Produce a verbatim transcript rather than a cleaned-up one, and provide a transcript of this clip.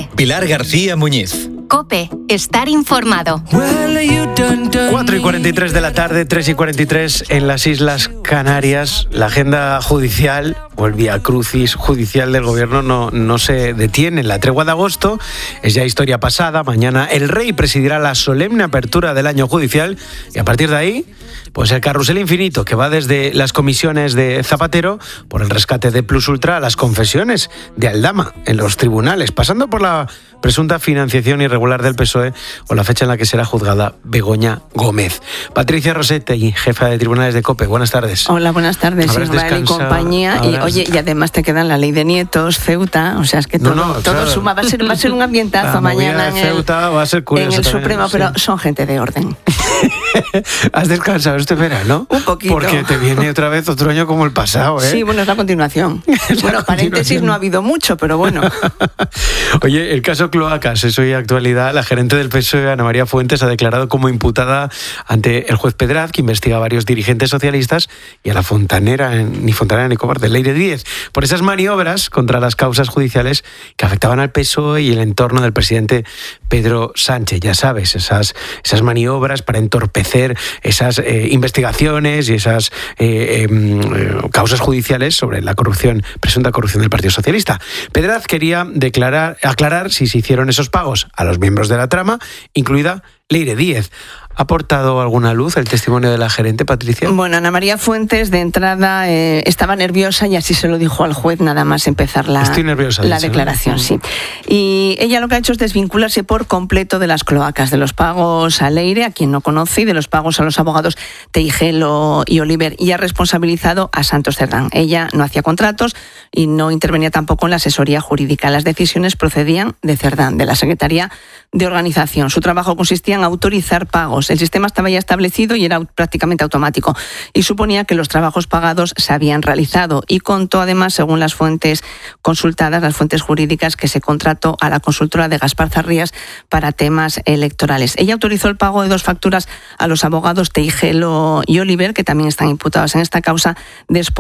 COPE. Pilar García Muñiz. COPE. Estar informado. cuatro y cuarenta y tres de la tarde, tres y cuarenta y tres en las Islas Canarias. La agenda judicial, o el vía crucis judicial del gobierno, no, no se detiene. La tregua de agosto es ya historia pasada. Mañana el rey presidirá la solemne apertura del año judicial y a partir de ahí, pues el carrusel infinito que va desde las comisiones de Zapatero por el rescate de Plus Ultra a las confesiones de Aldama en los tribunales, pasando por la presunta financiación irregular del P S O E o la fecha en la que será juzgada Begoña Gómez. Patricia Rossetti, jefa de tribunales de COPE, buenas tardes. Hola, buenas tardes, Israel y compañía. Y, oye, y además te quedan la ley de nietos, Ceuta, o sea, es que todo, no, no, todo claro. suma. Va a ser, va a ser un ambientazo mañana en Ceuta el, va a ser curioso en el también, Supremo, sí. Pero son gente de orden. ¿Has descansado este verano? Un poquito. Porque te viene otra vez otro año como el pasado, ¿eh? Sí, bueno, es la continuación. Es bueno, la paréntesis continuación. no ha habido mucho, pero bueno. Oye, el caso Cloacas es hoy actualidad. La gerente del P S O E, Ana María Fuentes, ha declarado como imputada ante el juez Pedraz, que investiga a varios dirigentes socialistas, y a la fontanera, ni fontanera ni cobarde, Leire Díez, por esas maniobras contra las causas judiciales que afectaban al P S O E y el entorno del presidente Pedro Sánchez. Ya sabes, esas, esas maniobras para entorpecer esas eh, investigaciones y esas eh, eh, causas judiciales sobre la corrupción, presunta corrupción del Partido Socialista. Pedraz quería declarar, aclarar si se hicieron esos pagos a los miembros de la trama, incluida Leire Díez. ¿Ha aportado alguna luz el testimonio de la gerente, Patricia? Bueno, Ana María Fuentes, de entrada, eh, estaba nerviosa y así se lo dijo al juez nada más empezar la, Estoy nerviosa, la dice, declaración. ¿no? Sí. Y ella lo que ha hecho es desvincularse por completo de las cloacas, de los pagos a Leire, a quien no conoce, y de los pagos a los abogados Teijelo y Oliver, y ha responsabilizado a Santos Cerdán. Ella no hacía contratos y no intervenía tampoco en la asesoría jurídica. Las decisiones procedían de Cerdán, de la Secretaría de Organización. Su trabajo consistía en autorizar pagos. El sistema estaba ya establecido y era prácticamente automático y suponía que los trabajos pagados se habían realizado, y contó además, según las fuentes consultadas, las fuentes jurídicas, que se contrató a la consultora de Gaspar Zarrías para temas electorales. Ella autorizó el pago de dos facturas a los abogados Teijelo y Oliver, que también están imputados en esta causa, después